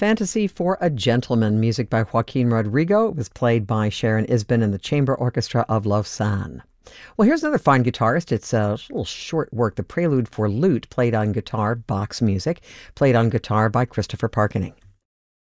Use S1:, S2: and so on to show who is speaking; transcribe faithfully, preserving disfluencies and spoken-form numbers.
S1: Fantasy for a Gentleman, music by Joaquin Rodrigo. It was played by Sharon Isbin and the Chamber Orchestra of Lausanne. Well, here's another fine guitarist. It's a little short work, The Prelude for Lute, played on guitar, Bach's music, played on guitar by Christopher Parkening.